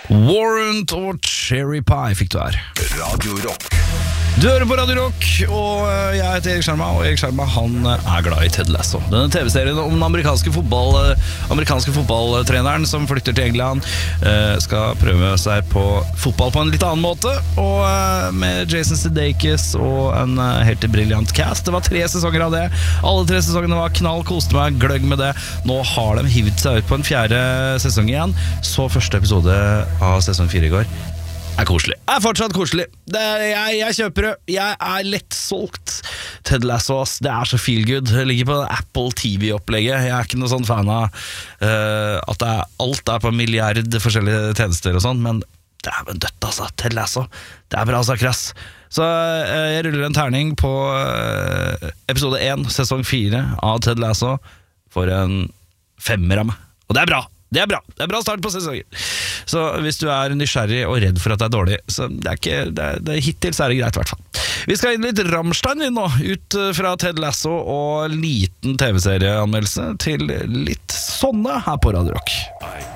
Warrant og Cherry Pie fikk du her. Radio Rock. Du hører på Radio Rock, og jeg heter Erik Sjarma, og Erik Sjarma han er glad i Ted Lasso. Denne TV-serien om den amerikanske fotballtreneren som flykter til England, skal prøve seg på fotball på en litt annen måte, og med Jason Sudeikis og en helt briljant cast. Det var 3 sesonger av det. Alle 3 sesongene var knall, koste meg, gløgg med det. Nå har de hivd seg ut på en 4. sesong igjen. Så første episode av sesong 4 i går er koselig. Er fortsatt koselig. Jeg kjøper det. Jeg er lett solgt. Ted Lasso, det er så feel good. Jeg ligger på Apple TV-opplegget. Jeg er ikke noe sånn fan av at alt er på en milliard forskjellige tjenester og sånn, men det er vel dødt, altså. Ted Lasso. Det er bra, altså, krass. Så jeg ruller en terning på episode 1, sesong 4 av Ted Lasso for en 5 av meg. Og det er bra. Det er bra start på sesongen. Så hvis du er nysgjerrig og redd for at det er dårlig, så hittil så er det greit i hvert fall. Vi skal inn litt Rammstein nå, ut fra Ted Lasso og liten TV-serieanmeldelse til litt sånne her på Radio Rock.